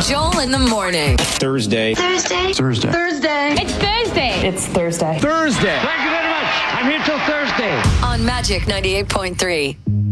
Joel in the morning. Thursday. Thursday. Thursday. Thursday. It's Thursday. It's Thursday. Thursday. Thank you very much. I'm here till Thursday. On Magic 98.3.